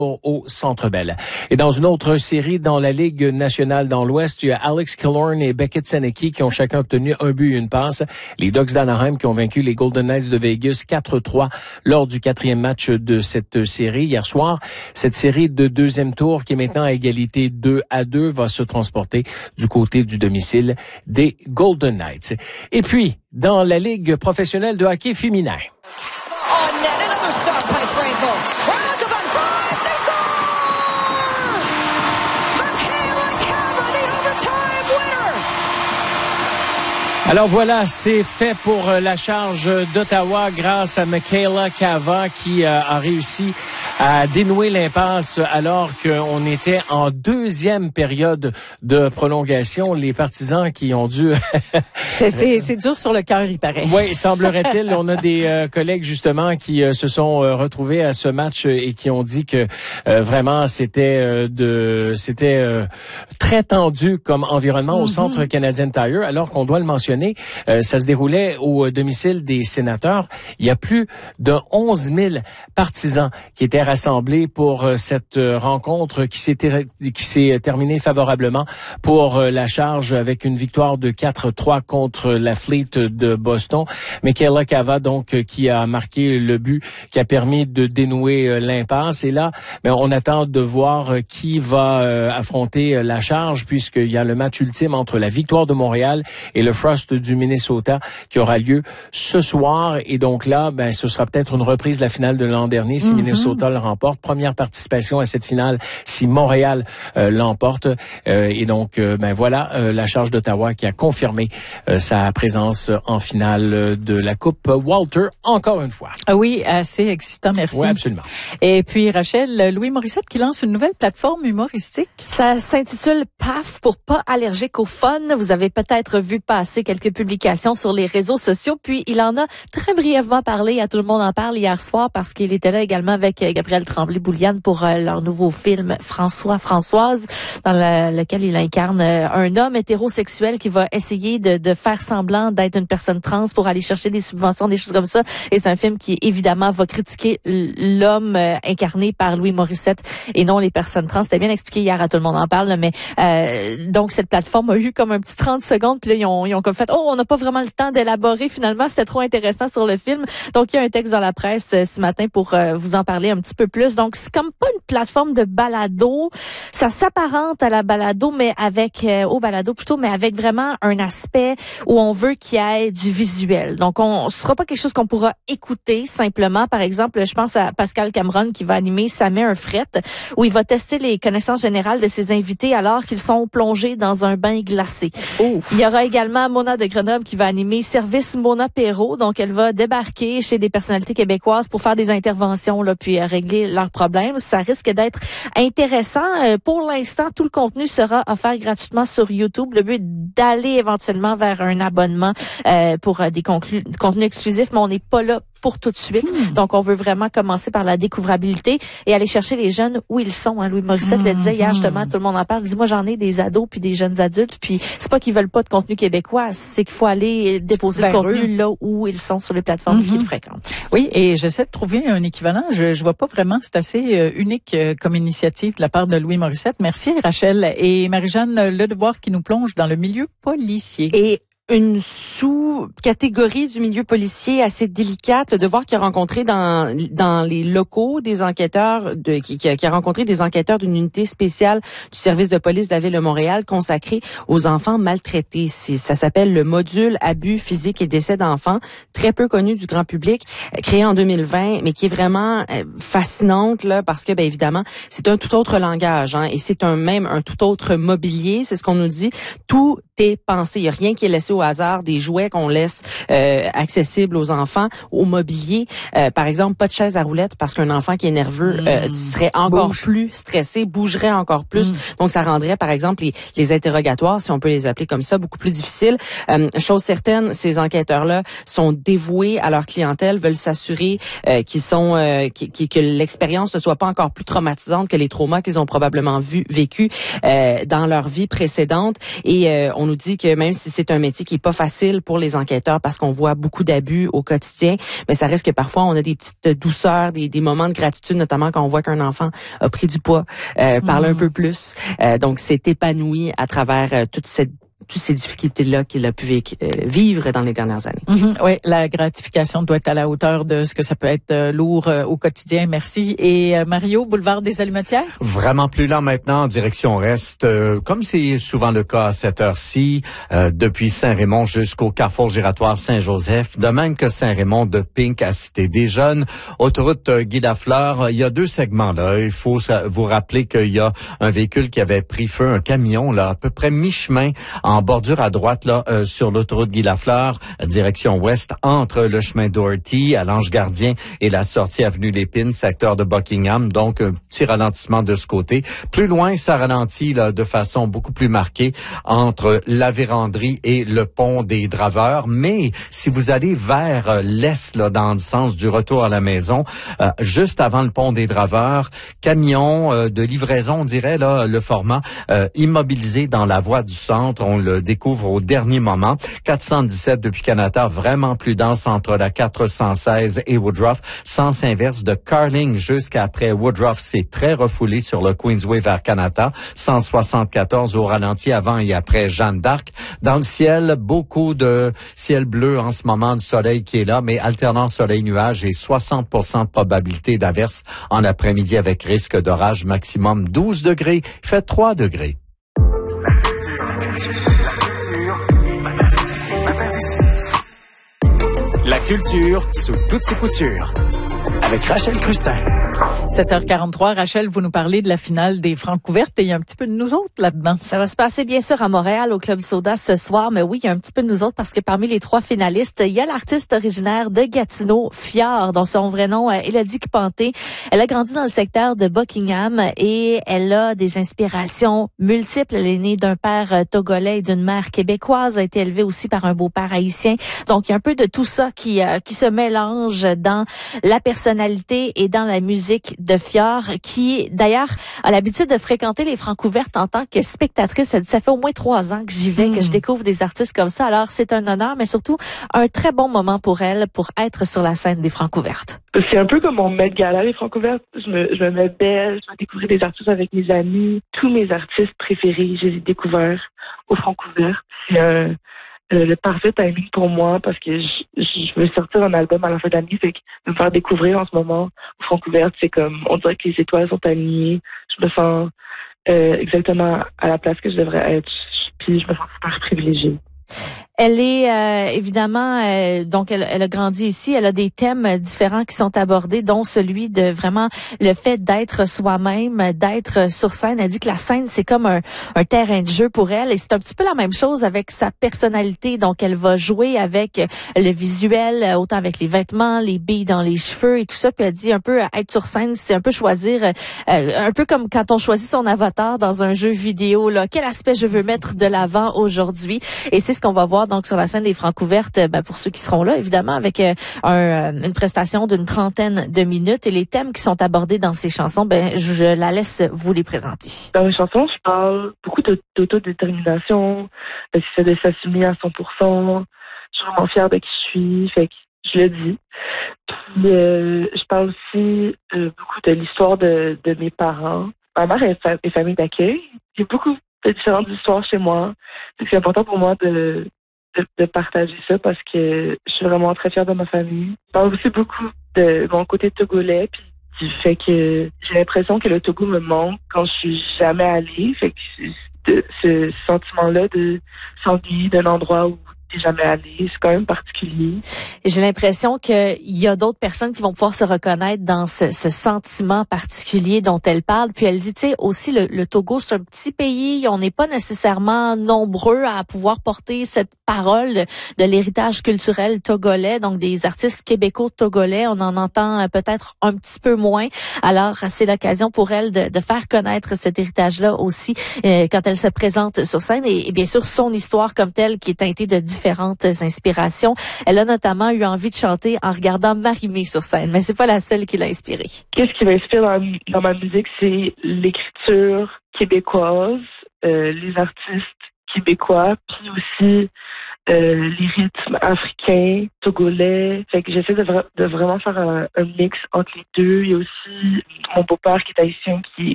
au Centre Bell. Et dans une autre série dans la Ligue nationale dans l'Ouest, il y a Alex Killorn et Beckett Senecki qui ont chacun obtenu un but et une passe. Les Ducks d'Anaheim qui ont vaincu les Golden Knights de Vegas 4-3 lors du 4e match de cette série hier soir. Cette série de deuxième tour qui est maintenant à égalité 2-2 va se transporter du côté du domicile des Golden Knights. Et puis, dans la Ligue professionnelle de hockey féminin. Alors voilà, c'est fait pour la charge d'Ottawa grâce à Michaela Cava qui a réussi à dénouer l'impasse alors qu'on était en deuxième période de prolongation. Les partisans qui ont dû... c'est dur sur le cœur, il paraît. Oui, semblerait-il. On a des collègues justement qui se sont retrouvés à ce match et qui ont dit que vraiment c'était très tendu comme environnement au Centre Canadian Tire, alors qu'on doit le mentionner. Ça se déroulait au domicile des Sénateurs. Il y a plus de 11 000 partisans qui étaient rassemblés pour cette rencontre qui s'est terminée favorablement pour la charge avec une victoire de 4-3 contre la Fleet de Boston. Michaela Cava, donc, qui a marqué le but qui a permis de dénouer l'impasse. Et là, on attend de voir qui va affronter la charge puisqu'il y a le match ultime entre la Victoire de Montréal et le Frost du Minnesota qui aura lieu ce soir. Et donc là, ce sera peut-être une reprise de la finale de l'an dernier si Minnesota le remporte. Première participation à cette finale si Montréal l'emporte. Et donc, voilà, la charge d'Ottawa qui a confirmé sa présence en finale de la Coupe Walter encore une fois. Ah oui, assez excitant, merci. Oui, absolument. Et puis, Rachel, Louis Morissette qui lance une nouvelle plateforme humoristique. Ça s'intitule PAF pour pas allergique au fun. Vous avez peut-être vu passer quelques publications sur les réseaux sociaux. Puis, il en a très brièvement parlé à Tout le monde en parle hier soir parce qu'il était là également avec Gabriel Tremblay-Bouliane pour leur nouveau film Françoise, dans lequel il incarne un homme hétérosexuel qui va essayer de faire semblant d'être une personne trans pour aller chercher des subventions, des choses comme ça. Et c'est un film qui, évidemment, va critiquer l'homme incarné par Louis Morissette et non les personnes trans. C'était bien expliqué hier à Tout le monde en parle, mais donc cette plateforme a eu comme un petit 30 secondes, puis là, ils ont comme fait « Oh, on n'a pas vraiment le temps d'élaborer finalement, c'était trop intéressant sur le film. » Donc, il y a un texte dans la presse ce matin pour vous en parler un petit peu plus. Donc, c'est comme pas une plateforme de balado. Ça s'apparente à la balado, mais au balado plutôt, mais avec vraiment un aspect où on veut qu'il y ait du visuel. Donc, ce sera pas quelque chose qu'on pourra écouter simplement. Par exemple, je pense à Pascal Cameron qui va animer Ça met un fret, où il va tester les connaissances générales de ses invités alors qu'ils sont plongés dans un bain glacé. Ouf. Il y aura également Mona de Grenoble qui va animer Service Mona Perrault. Donc, elle va débarquer chez des personnalités québécoises pour faire des interventions, là, puis régler leurs problèmes. Ça risque d'être intéressant. Pour l'instant, tout le contenu sera offert gratuitement sur YouTube. Le but est d'aller éventuellement vers un abonnement pour des contenus exclusifs, mais on n'est pas là pour tout de suite. Donc, on veut vraiment commencer par la découvrabilité et aller chercher les jeunes où ils sont. Hein. Louis Morissette le disait hier, justement, Tout le monde en parle. Dis-moi, j'en ai des ados puis des jeunes adultes, puis c'est pas qu'ils veulent pas de contenu québécois, c'est qu'il faut aller déposer le contenu là où ils sont sur les plateformes qu'ils fréquentent. Oui, et j'essaie de trouver un équivalent. Je vois pas vraiment, c'est assez unique comme initiative de la part de Louis Morissette. Merci, Rachel. Et Marie-Jeanne Ledevoir qui nous plonge dans le milieu policier. Et une sous-catégorie du milieu policier assez délicate, de voir qu'il a rencontré dans les locaux des enquêteurs, qui a rencontré des enquêteurs d'une unité spéciale du service de police de la ville de Montréal consacrée aux enfants maltraités. Ça s'appelle le module abus physique et décès d'enfants, très peu connu du grand public, créé en 2020, mais qui est vraiment fascinante là parce que évidemment, c'est un tout autre langage et c'est même un tout autre mobilier, c'est ce qu'on nous dit. Tout est pensé, il y a rien qui est laissé au hasard, des jouets qu'on laisse accessibles aux enfants, au mobilier. Par exemple, pas de chaise à roulettes parce qu'un enfant qui est nerveux serait encore plus stressé, bougerait encore plus. Donc, ça rendrait, par exemple, les interrogatoires, si on peut les appeler comme ça, beaucoup plus difficiles. Chose certaine, ces enquêteurs-là sont dévoués à leur clientèle, veulent s'assurer que l'expérience ne soit pas encore plus traumatisante que les traumas qu'ils ont probablement vécu dans leur vie précédente. Et on nous dit que même si c'est un métier qui est pas facile pour les enquêteurs parce qu'on voit beaucoup d'abus au quotidien, mais ça reste que parfois on a des petites douceurs, des moments de gratitude, notamment quand on voit qu'un enfant a pris du poids, parle un peu plus, donc s'est épanoui à travers toutes ces difficultés-là qu'il a pu vivre dans les dernières années. Oui, la gratification doit être à la hauteur de ce que ça peut être lourd au quotidien. Merci. Et Mario, boulevard des Allumetières? Vraiment plus lent maintenant, en direction Est, comme c'est souvent le cas à cette heure-ci, depuis Saint-Raymond jusqu'au carrefour giratoire Saint-Joseph, de même que Saint-Raymond de Pink à Cité-des-Jeunes. Autoroute Guy Lafleur, il y a 2 segments là. Il faut vous rappeler qu'il y a un véhicule qui avait pris feu, un camion là, à peu près mi-chemin en bordure à droite là sur l'autoroute Guy Lafleur, direction ouest, entre le chemin Doherty à l'Ange Gardien et la sortie avenue Lépine, secteur de Buckingham. Donc un petit ralentissement de ce côté. Plus loin, ça ralentit là de façon beaucoup plus marquée entre la Vérandrie et le pont des Draveurs. Mais si vous allez vers l'est là, dans le sens du retour à la maison, juste avant le pont des Draveurs, camion de livraison, on dirait là le format immobilisé dans la voie du centre. On le découvre au dernier moment. 417 depuis Canada, vraiment plus dense entre la 416 et Woodruff. Sens inverse de Carling jusqu'après Woodruff, c'est très refoulé sur le Queensway vers Canada. 174 au ralenti avant et après Jeanne d'Arc. Dans le ciel, beaucoup de ciel bleu en ce moment, du soleil qui est là, mais alternant soleil-nuage et 60% de probabilité d'averse en après-midi avec risque d'orage, maximum 12 degrés. Il fait 3 degrés. La culture sous toutes ses coutures. Avec Rachel Crustin. 7h43, Rachel, vous nous parlez de la finale des Francouvertes et il y a un petit peu de nous autres là-dedans. Ça va se passer bien sûr à Montréal au Club Soda ce soir, mais oui, il y a un petit peu de nous autres parce que parmi les 3 finalistes, il y a l'artiste originaire de Gatineau, Fjord, dont son vrai nom est Élodie Kipanté. Elle a grandi dans le secteur de Buckingham et elle a des inspirations multiples. Elle est née d'un père togolais et d'une mère québécoise, a été élevée aussi par un beau-père haïtien. Donc, il y a un peu de tout ça qui se mélange dans la personnalité et dans la musique de Fjord, qui d'ailleurs a l'habitude de fréquenter les Francouvertes en tant que spectatrice. Elle dit, ça fait au moins 3 ans que j'y vais, que je découvre des artistes comme ça. Alors c'est un honneur, mais surtout un très bon moment pour elle pour être sur la scène des Francouvertes. C'est un peu comme mon Met Gala, les Francouvertes. Je me mets belle, je vais découvrir des artistes avec mes amis. Tous mes artistes préférés, je les ai découverts aux Francouvertes. C'est le parfait timing pour moi parce que je veux sortir un album à la fin de l'année, fait que me faire découvrir en ce moment aux Francouvertes, c'est comme, on dirait que les étoiles sont alignées. Je me sens exactement à la place que je devrais être, puis je me sens super privilégiée. Elle est évidemment, donc elle a grandi ici, elle a des thèmes différents qui sont abordés, dont celui de vraiment le fait d'être soi-même, d'être sur scène. Elle dit que la scène, c'est comme un terrain de jeu pour elle et c'est un petit peu la même chose avec sa personnalité. Donc elle va jouer avec le visuel, autant avec les vêtements, les billes dans les cheveux et tout ça. Puis elle dit un peu être sur scène, c'est un peu choisir, un peu comme quand on choisit son avatar dans un jeu vidéo, là, quel aspect je veux mettre de l'avant aujourd'hui. Et c'est ce qu'on va voir donc sur la scène des Francouvertes, pour ceux qui seront là, évidemment, avec une prestation d'une 30aine de minutes. Et les thèmes qui sont abordés dans ces chansons, je la laisse vous les présenter. Dans les chansons, je parle beaucoup d'autodétermination, c'est de s'assumer à 100%. Je suis vraiment fière de qui je suis, fait que je le dis. Puis, je parle aussi beaucoup de l'histoire de mes parents. Ma mère est famille d'accueil. Il y a beaucoup de différentes histoires chez moi. C'est important pour moi de partager ça parce que je suis vraiment très fière de ma famille. Je parle aussi beaucoup de mon côté togolais puis du fait que j'ai l'impression que le Togo me manque quand je suis jamais allée. Fait que ce sentiment-là de s'ennuyer d'un endroit où jamais allé, c'est quand même particulier. J'ai l'impression qu'il y a d'autres personnes qui vont pouvoir se reconnaître dans ce sentiment particulier dont elle parle. Puis elle dit, tu sais, aussi le Togo, c'est un petit pays, on n'est pas nécessairement nombreux à pouvoir porter cette parole de l'héritage culturel togolais, donc des artistes québéco-togolais, on en entend peut-être un petit peu moins. Alors, c'est l'occasion pour elle de faire connaître cet héritage-là aussi quand elle se présente sur scène et bien sûr son histoire comme telle qui est teintée de différentes inspirations. Elle a notamment eu envie de chanter en regardant Marie-Mé sur scène, mais c'est pas la seule qui l'a inspirée. Qu'est-ce qui m'inspire dans ma musique, c'est l'écriture québécoise, les artistes québécois, puis aussi les rythmes africains, togolais. Fait que j'essaie de vraiment faire un mix entre les deux. Il y a aussi mon beau-père qui est haïtien, qui